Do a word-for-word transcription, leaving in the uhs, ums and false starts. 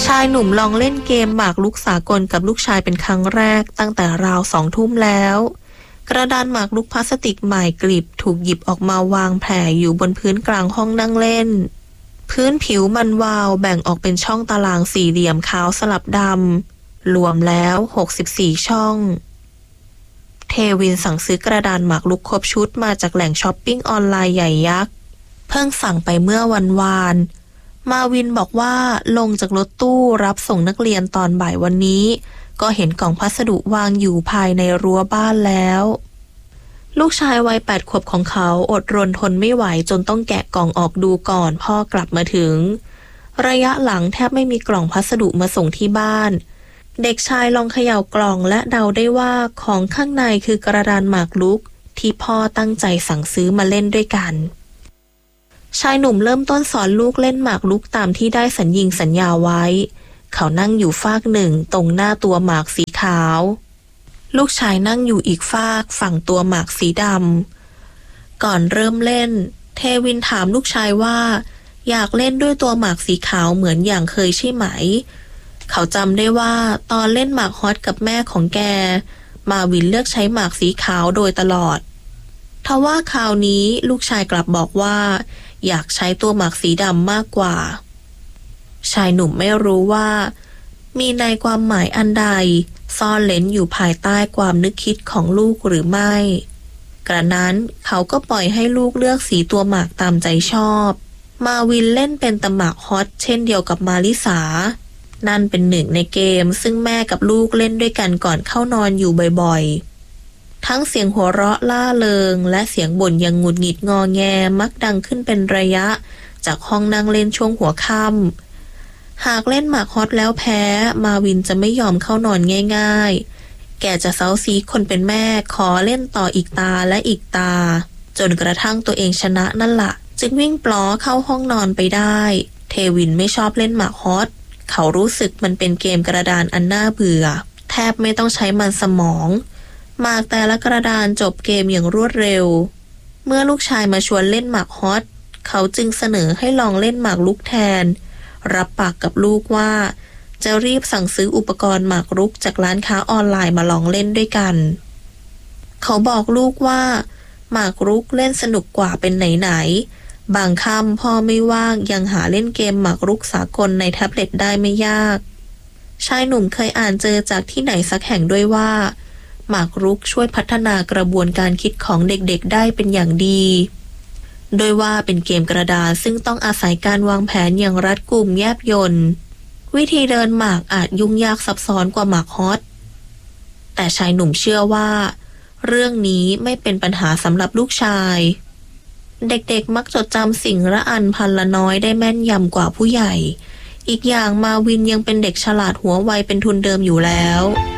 ชายหนุ่มลองเล่นเกมหมากรุกสากลกับลูกชายเป็นครั้งแรกตั้งแต่ราวสองทุ่มแล้วกระดานหมากรุกพลาสติกใหม่กริบถูกหยิบออกมาวางแผ่อยู่บนพื้นกลางห้องนั่งเล่นพื้นผิวมันวาวแบ่งออกเป็นช่องตารางสี่เหลี่ยมขาวสลับดำรวมแล้วหกสิบสี่ช่องเทวินสั่งซื้อกระดานหมากรุกครบชุดมาจากแหล่งช้อปปิ้งออนไลน์ใหญ่ยักษ์เพิ่งสั่งไปเมื่อวันวานมาวินบอกว่าลงจากรถตู้รับส่งนักเรียนตอนบ่ายวันนี้ก็เห็นกล่องพัสดุวางอยู่ภายในรั้วบ้านแล้วลูกชายวัยแปดขวบของเขาอดรนทนไม่ไหวจนต้องแกะกล่องออกดูก่อนพ่อกลับมาถึงระยะหลังแทบไม่มีกล่องพัสดุมาส่งที่บ้านเด็กชายลองเขย่ากล่องและเดาได้ว่าของข้างในคือกระดานหมากรุกที่พ่อตั้งใจสั่งซื้อมาเล่นด้วยกันชายหนุ่มเริ่มต้นสอนลูกเล่นหมากรุกตามที่ได้สัญญิงสัญญาไว้เขานั่งอยู่ฟากหนึ่งตรงหน้าตัวหมากสีขาวลูกชายนั่งอยู่อีกฟากฝั่งตัวหมากสีดำก่อนเริ่มเล่นเทวินถามลูกชายว่าอยากเล่นด้วยตัวหมากสีขาวเหมือนอย่างเคยใช่ไหมเขาจำได้ว่าตอนเล่นหมากฮอตกับแม่ของแกมาวินเลือกใช้หมากสีขาวโดยตลอดทว่าคราวนี้ลูกชายกลับบอกว่าอยากใช้ตัวหมากสีดำมากกว่าชายหนุ่มไม่รู้ว่ามีในความหมายอันใดซ่อนเร้นอยู่ภายใต้ความนึกคิดของลูกหรือไม่กระนั้นเขาก็ปล่อยให้ลูกเลือกสีตัวหมากตามใจชอบมาวินเล่นเป็นตะหมากฮอตเช่นเดียวกับมาลิสานั่นเป็นหนึ่งในเกมซึ่งแม่กับลูกเล่นด้วยกันก่อนเข้านอนอยู่บ่อยๆทั้งเสียงหัวเราะล่าเริงและเสียงบ่นยังหงุดหงิดงอแงมักดังขึ้นเป็นระยะจากห้องนั่งเล่นช่วงหัวค่ำหากเล่นหมากฮอตแล้วแพ้มาวินจะไม่ยอมเข้านอนง่ายๆแกจะเซาซีคนเป็นแม่ขอเล่นต่ออีกตาและอีกตาจนกระทั่งตัวเองชนะนั่นละจึงวิ่งปลอเข้าห้องนอนไปได้เทวินไม่ชอบเล่นหมากฮอตเขารู้สึกมันเป็นเกมกระดานอันน่าเบื่อแทบไม่ต้องใช้มันสมองหมากแต่ละกระดานจบเกมอย่างรวดเร็วเมื่อลูกชายมาชวนเล่นหมากฮอตเขาจึงเสนอให้ลองเล่นหมากรุกแทนรับปากกับลูกว่าจะรีบสั่งซื้ออุปกรณ์หมากรุกจากร้านค้าออนไลน์มาลองเล่นด้วยกันเขาบอกลูกว่าหมากรุกเล่นสนุกกว่าเป็นไหนๆบางค่ำพ่อไม่ว่างยังหาเล่นเกมหมากรุกสากลในแท็บเล็ตได้ไม่ยากชายหนุ่มเคยอ่านเจอจากที่ไหนสักแห่งด้วยว่าหมากรุกช่วยพัฒนากระบวนการคิดของเด็กๆได้เป็นอย่างดีโดยว่าเป็นเกมกระดาษซึ่งต้องอาศัยการวางแผนอย่างรัดกุมแยบยลวิธีเดินหมากอาจยุ่งยากซับซ้อนกว่าหมากฮอตแต่ชายหนุ่มเชื่อว่าเรื่องนี้ไม่เป็นปัญหาสำหรับลูกชายเด็กๆมักจดจำสิ่งละอันพันละน้อยได้แม่นยำกว่าผู้ใหญ่อีกอย่างมาวินยังเป็นเด็กฉลาดหัวไวเป็นทุนเดิมอยู่แล้ว